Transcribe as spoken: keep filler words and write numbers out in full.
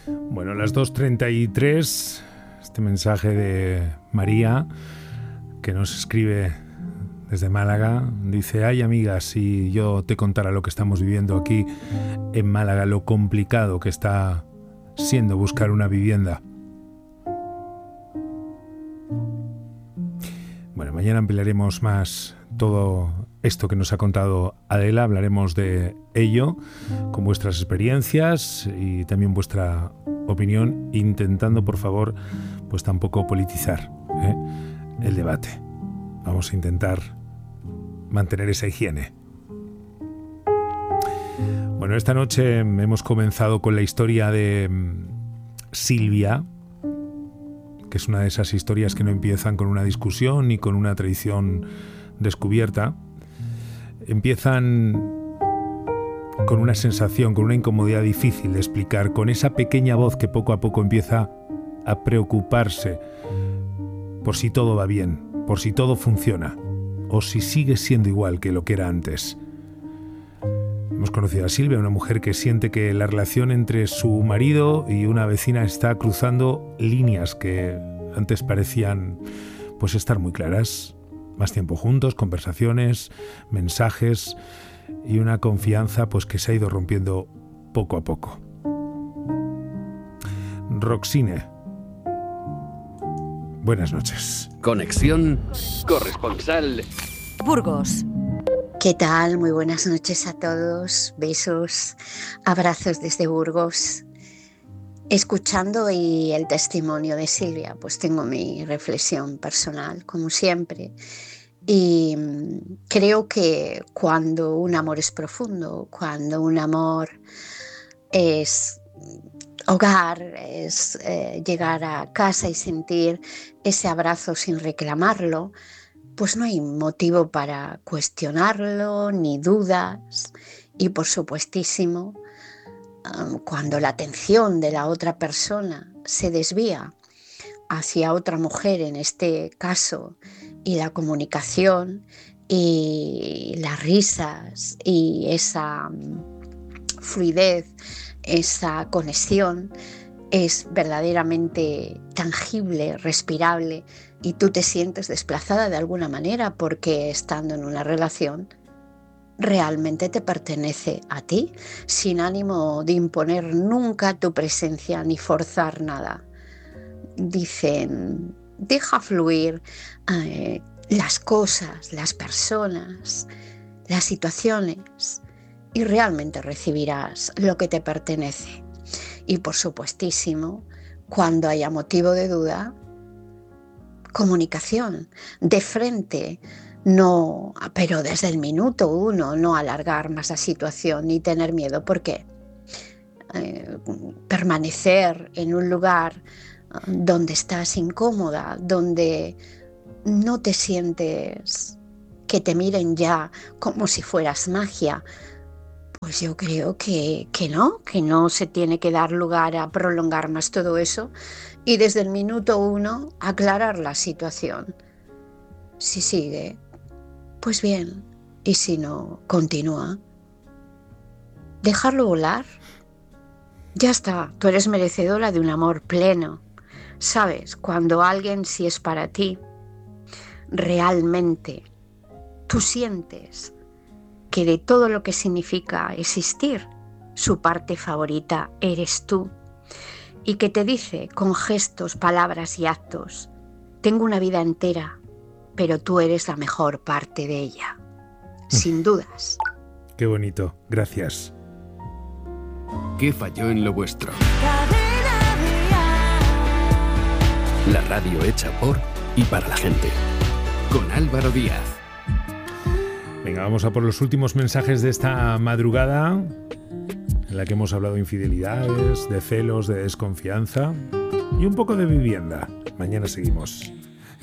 Bueno, las dos treinta y tres, este mensaje de María, que nos escribe desde Málaga, dice: ay, amiga, si yo te contara lo que estamos viviendo aquí en Málaga, lo complicado que está siendo buscar una vivienda. Bueno, mañana ampliaremos más todo esto que nos ha contado Adela, hablaremos de ello con vuestras experiencias y también vuestra opinión, intentando, por favor, pues tampoco politizar ¿eh? el debate. Vamos a intentar mantener esa higiene. Bueno, esta noche hemos comenzado con la historia de Silvia, que es una de esas historias que no empiezan con una discusión ni con una traición descubierta. Empiezan con una sensación, con una incomodidad difícil de explicar, con esa pequeña voz que poco a poco empieza a preocuparse por si todo va bien, por si todo funciona, o si sigue siendo igual que lo que era antes. Hemos conocido a Silvia, una mujer que siente que la relación entre su marido y una vecina está cruzando líneas que antes parecían pues estar muy claras. Más tiempo juntos, conversaciones, mensajes y una confianza pues que se ha ido rompiendo poco a poco. Roxine, buenas noches. Conexión corresponsal Burgos. ¿Qué tal? Muy buenas noches a todos. Besos, abrazos desde Burgos. Escuchando hoy el testimonio de Silvia, pues tengo mi reflexión personal, como siempre. Y creo que cuando un amor es profundo, cuando un amor es hogar, es eh, llegar a casa y sentir ese abrazo sin reclamarlo, pues no hay motivo para cuestionarlo, ni dudas. Y por supuestísimo, cuando la atención de la otra persona se desvía hacia otra mujer, en este caso, y la comunicación y las risas y esa fluidez, esa conexión es verdaderamente tangible, respirable, y tú te sientes desplazada de alguna manera porque estando en una relación realmente te pertenece a ti, sin ánimo de imponer nunca tu presencia ni forzar nada. Dicen, deja fluir eh, las cosas, las personas, las situaciones, y realmente recibirás lo que te pertenece. Y por supuestísimo, cuando haya motivo de duda, comunicación de frente. No, pero desde el minuto uno, no alargar más la situación ni tener miedo, porque eh, permanecer en un lugar donde estás incómoda, donde no te sientes que te miren ya como si fueras magia, pues yo creo que, que no, que no se tiene que dar lugar a prolongar más todo eso y desde el minuto uno aclarar la situación. Si sigue, pues bien, y si no, continúa. Dejarlo volar. Ya está, tú eres merecedora de un amor pleno. Sabes, cuando alguien, si es para ti, realmente tú sientes que de todo lo que significa existir, su parte favorita eres tú, y que te dice con gestos, palabras y actos, tengo una vida entera, pero tú eres la mejor parte de ella, sin dudas. Qué bonito, gracias. ¿Qué falló en lo vuestro? La radio hecha por y para la gente. Con Álvaro Díaz. Venga, vamos a por los últimos mensajes de esta madrugada, en la que hemos hablado de infidelidades, de celos, de desconfianza y un poco de vivienda. Mañana seguimos.